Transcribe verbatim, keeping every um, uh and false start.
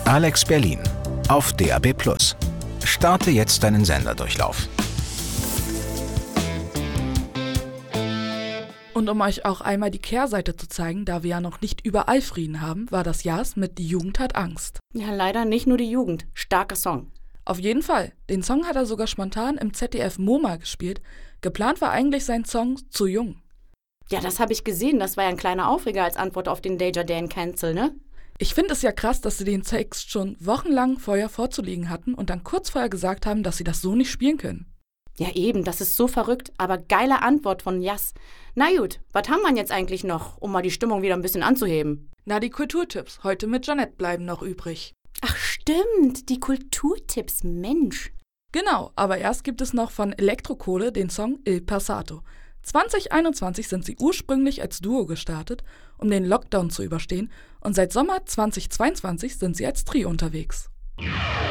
Alex Berlin auf D A B plus. Starte jetzt deinen Senderdurchlauf. Und um euch auch einmal die Kehrseite zu zeigen, da wir ja noch nicht überall Frieden haben, war das Jas mit Die Jugend hat Angst. Ja, leider nicht nur die Jugend. Starker Song. Auf jeden Fall. Den Song hat er sogar spontan im Z D F MoMA gespielt. Geplant war eigentlich sein Song Zu jung. Ja, das habe ich gesehen. Das war ja ein kleiner Aufreger als Antwort auf den Danger Dan Cancel, ne? Ich finde es ja krass, dass sie den Text schon wochenlang vorher vorzulegen hatten und dann kurz vorher gesagt haben, dass sie das so nicht spielen können. Ja eben, das ist so verrückt, aber geile Antwort von Jas. Na gut, was haben wir jetzt eigentlich noch, um mal die Stimmung wieder ein bisschen anzuheben? Na, die Kulturtipps heute mit Jeanette bleiben noch übrig. Ach stimmt, die Kulturtipps, Mensch. Genau, aber erst gibt es noch von Elektrokohle den Song Il Passato. zwanzig einundzwanzig sind sie ursprünglich als Duo gestartet, um den Lockdown zu überstehen, und seit Sommer zwanzig zweiundzwanzig sind sie als Trio unterwegs.